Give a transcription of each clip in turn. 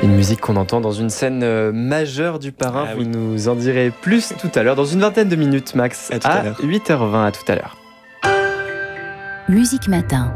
Une musique qu'on entend dans une scène majeure du Parrain. Vous nous en direz plus tout à l'heure, dans une vingtaine de minutes max, à 8h20. À tout à l'heure. Musique Matin.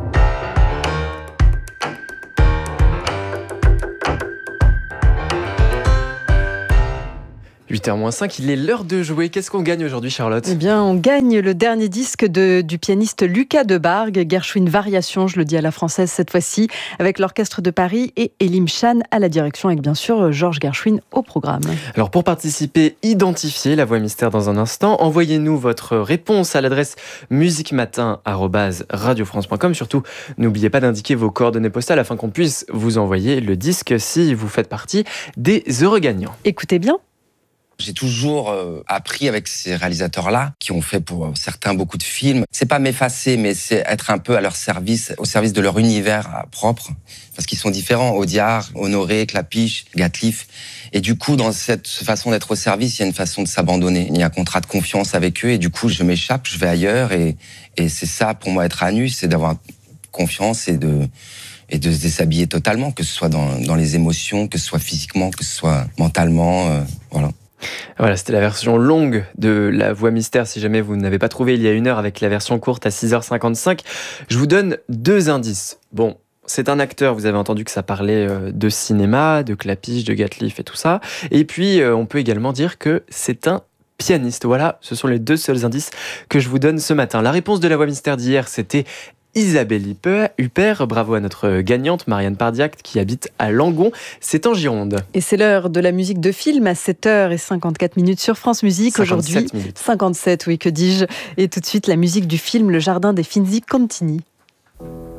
« 8h-5, il est l'heure de jouer. Qu'est-ce qu'on gagne aujourd'hui, Charlotte ? Eh bien, on gagne le dernier disque du pianiste Lucas Debargue, Gershwin Variation, je le dis à la française cette fois-ci, avec l'Orchestre de Paris et Elim Chan à la direction, avec bien sûr Georges Gershwin au programme. Alors pour participer, identifiez la voix mystère dans un instant. Envoyez-nous votre réponse à l'adresse musiquematin@radiofrance.com. Surtout, n'oubliez pas d'indiquer vos coordonnées postales afin qu'on puisse vous envoyer le disque si vous faites partie des heureux gagnants. Écoutez bien. J'ai toujours appris avec ces réalisateurs-là, qui ont fait pour certains beaucoup de films. C'est pas m'effacer, mais c'est être un peu à leur service, au service de leur univers propre. Parce qu'ils sont différents. Audiard, Honoré, Clapiche, Gatliff. Et du coup, dans cette façon d'être au service, il y a une façon de s'abandonner. Il y a un contrat de confiance avec eux et du coup, je m'échappe, je vais ailleurs. Et c'est ça, pour moi, être à nu, c'est d'avoir confiance et de se déshabiller totalement, que ce soit dans les émotions, que ce soit physiquement, que ce soit mentalement, voilà. Voilà, c'était la version longue de La Voix Mystère. Si jamais vous n'avez pas trouvé il y a 1 heure avec la version courte à 6h55, je vous donne 2 indices. Bon, c'est un acteur, vous avez entendu que ça parlait de cinéma, de Clapiche, de Gatliff et tout ça. Et puis, on peut également dire que c'est un pianiste. Voilà, ce sont les 2 seuls indices que je vous donne ce matin. La réponse de La Voix Mystère d'hier, c'était Isabelle Huppert. Bravo à notre gagnante, Marianne Pardiac, qui habite à Langon. C'est en Gironde. Et c'est l'heure de la musique de film à 7h54 sur France Musique. 57 aujourd'hui. minutes. 57, oui, que dis-je. Et tout de suite, la musique du film Le Jardin des Finzi Contini.